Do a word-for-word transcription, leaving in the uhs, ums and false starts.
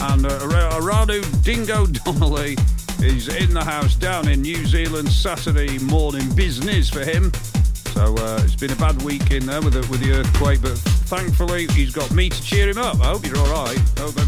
And uh, Aradu Dingo Donnelly is in the house down in New Zealand. Saturday morning business for him. So uh, it's been a bad week in there with the, with the earthquake, but thankfully he's got me to cheer him up. I hope you're all right. I hope